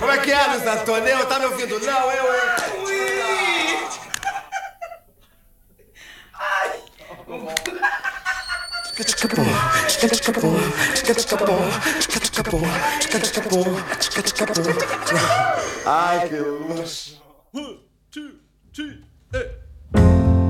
Como é que é, Luiz Antônio? Tá me ouvindo? Não, eu, hein? Ai, que luxo.